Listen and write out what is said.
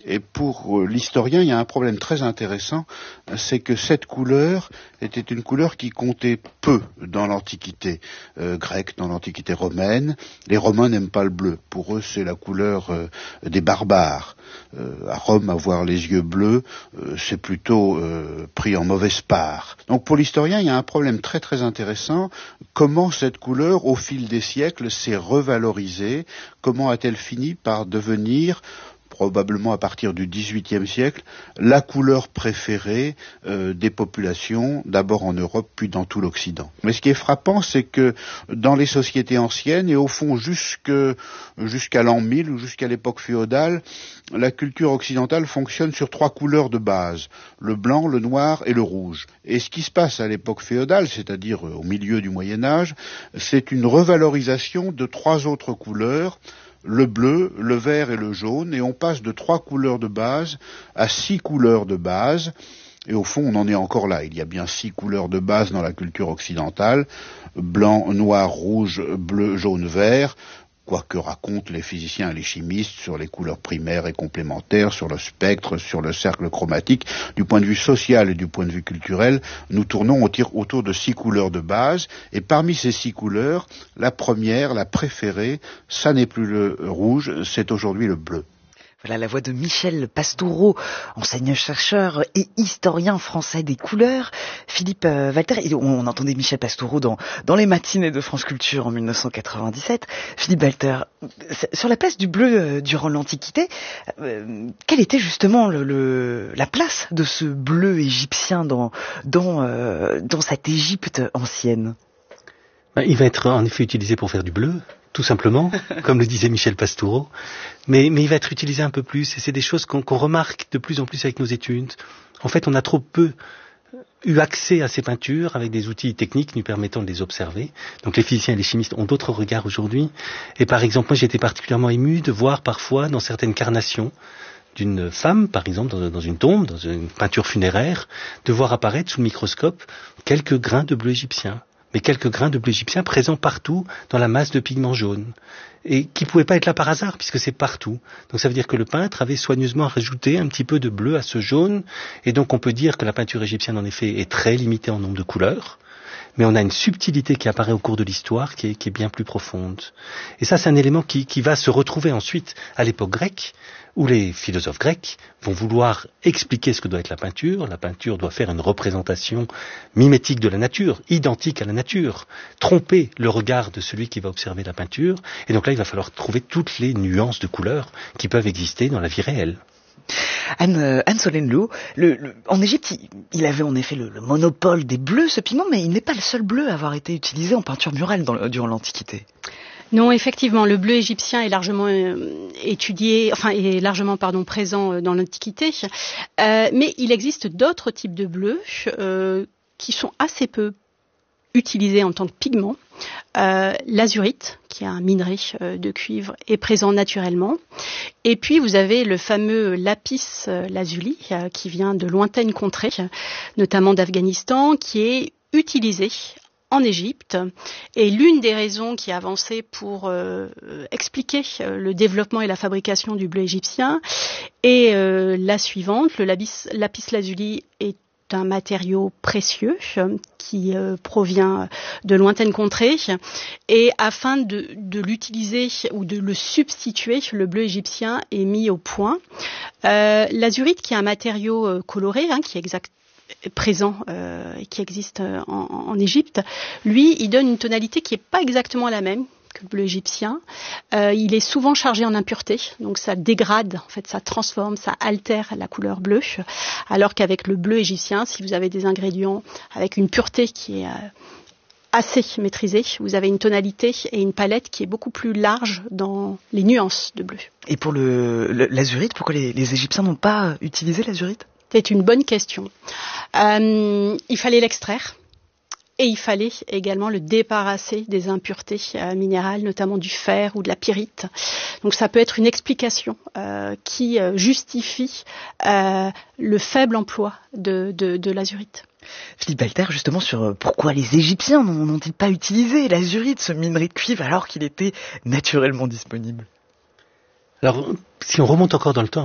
Et pour l'historien, il y a un problème très intéressant, c'est que cette couleur était une couleur qui comptait peu dans l'Antiquité grecque, dans l'Antiquité romaine. Les Romains n'aiment pas le bleu. Pour eux, c'est la couleur des barbares. À Rome, avoir les yeux bleus, c'est plutôt pris en mauvaise part. Donc pour l'historien, il y a un problème très très intéressant. Comment cette couleur, au fil des siècles, s'est revalorisée? Comment a-t-elle fini par devenir, probablement à partir du XVIIIe siècle, la couleur préférée des populations, d'abord en Europe, puis dans tout l'Occident. Mais ce qui est frappant, c'est que dans les sociétés anciennes, et au fond jusqu'à l'an 1000 ou jusqu'à l'époque féodale, la culture occidentale fonctionne sur 3 couleurs de base, le blanc, le noir et le rouge. Et ce qui se passe à l'époque féodale, c'est-à-dire au milieu du Moyen-Âge, c'est une revalorisation de 3 autres couleurs, le bleu, le vert et le jaune, et on passe de 3 couleurs de base à 6 couleurs de base, et au fond on en est encore là. Il y a bien 6 couleurs de base dans la culture occidentale, blanc, noir, rouge, bleu, jaune, vert, quoique racontent les physiciens et les chimistes sur les couleurs primaires et complémentaires, sur le spectre, sur le cercle chromatique. Du point de vue social et du point de vue culturel, nous tournons autour de 6 couleurs de base, et parmi ces 6 couleurs, la première, la préférée, ça n'est plus le rouge, c'est aujourd'hui le bleu. Voilà la voix de Michel Pastoureau, enseignant-chercheur et historien français des couleurs. Philippe Walter, on entendait Michel Pastoureau dans les matinées de France Culture en 1997. Philippe Walter, sur la place du bleu durant l'Antiquité, quelle était justement la place de ce bleu égyptien dans cette Égypte ancienne? Il va être en effet utilisé pour faire du bleu, tout simplement, comme le disait Michel Pastoureau, mais il va être utilisé un peu plus, et c'est des choses qu'on remarque de plus en plus avec nos études. En fait, on a trop peu eu accès à ces peintures avec des outils techniques nous permettant de les observer. Donc les physiciens et les chimistes ont d'autres regards aujourd'hui. Et par exemple, moi j'étais particulièrement ému de voir parfois dans certaines carnations d'une femme, par exemple, dans une tombe, dans une peinture funéraire, de voir apparaître sous le microscope quelques grains de bleu égyptien. Mais quelques grains de bleu égyptien présents partout dans la masse de pigments jaunes, et qui ne pouvaient pas être là par hasard, puisque c'est partout. Donc ça veut dire que le peintre avait soigneusement rajouté un petit peu de bleu à ce jaune, et donc on peut dire que la peinture égyptienne, en effet, est très limitée en nombre de couleurs, mais on a une subtilité qui apparaît au cours de l'histoire qui est bien plus profonde. Et ça, c'est un élément qui va se retrouver ensuite à l'époque grecque, où les philosophes grecs vont vouloir expliquer ce que doit être la peinture. La peinture doit faire une représentation mimétique de la nature, identique à la nature, tromper le regard de celui qui va observer la peinture. Et donc là, il va falloir trouver toutes les nuances de couleurs qui peuvent exister dans la vie réelle. Anne Solène-Lehaut, en Égypte, il avait en effet le monopole des bleus, ce pigment, mais il n'est pas le seul bleu à avoir été utilisé en peinture murale durant l'Antiquité. Non, effectivement, le bleu égyptien est largement présent dans l'Antiquité, mais il existe d'autres types de bleus qui sont assez peu utilisés en tant que pigment. L'azurite, qui est un minerai de cuivre, est présent naturellement. Et puis vous avez le fameux lapis lazuli, qui vient de lointaines contrées, notamment d'Afghanistan, qui est utilisé en Égypte. Et l'une des raisons qui est avancée pour expliquer le développement et la fabrication du bleu égyptien est la suivante. Le lapis lazuli est un matériau précieux qui provient de lointaines contrées, et afin de l'utiliser ou de le substituer, le bleu égyptien est mis au point. L'azurite, qui est un matériau coloré, qui est présent et qui existe en Égypte, lui, il donne une tonalité qui n'est pas exactement la même que le bleu égyptien. Il est souvent chargé en impuretés, donc ça dégrade, en fait, ça transforme, ça altère la couleur bleue, alors qu'avec le bleu égyptien, si vous avez des ingrédients avec une pureté qui est assez maîtrisée, vous avez une tonalité et une palette qui est beaucoup plus large dans les nuances de bleu. Et pour l'azurite, pourquoi les Égyptiens n'ont pas utilisé l'azurite ? C'est une bonne question. Il fallait l'extraire. Et il fallait également le débarrasser des impuretés minérales, notamment du fer ou de la pyrite. Donc ça peut être une explication qui justifie le faible emploi de l'azurite. Philippe Walter, justement, sur pourquoi les Égyptiens n'ont-ils pas utilisé l'azurite, ce minerai de cuivre, alors qu'il était naturellement disponible ? Alors, si on remonte encore dans le temps,